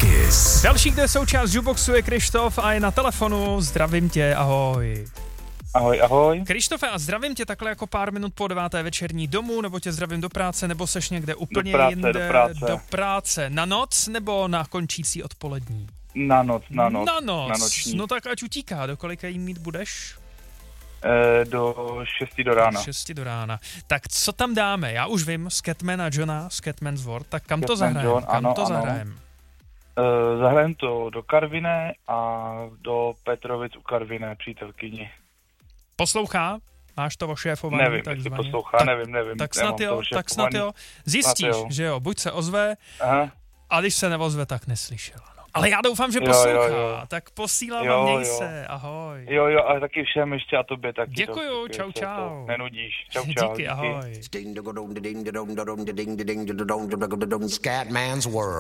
Kiss. Další, kde součást Jukeboxu je Krištof a je na telefonu. Zdravím tě, ahoj. Ahoj, ahoj. Krištofe, a zdravím tě takhle jako pár minut po 9. večerní domů, nebo tě zdravím do práce, nebo seš někde úplně jinde? Do práce. Na noc, nebo na končící odpolední? Na noc. Na noční. No tak ať utíká, do kolika jí mít budeš? Do 6 do rána. 6 do rána. Tak co tam dáme? Já už vím, Scatman a Johna, Scatman's World, tak kam to zahrajem? Zahrajem? Zahrajem to do Karviné a do Petrovic u Karviné, přítelkyni. Poslouchá? Máš to ošéfované? Nevím, jestli poslouchá, nevím. Tak snad jo. Zjistíš, že jo, buď se ozve, a když se neozve, tak neslyšel. No. Ale já doufám, že poslouchá, jo. Tak posílám a měj se, ahoj. Jo, a taky všem ještě a tobě taky. Děkuju, čau. Nenudíš, čau. Díky, ahoj. Scatman's World.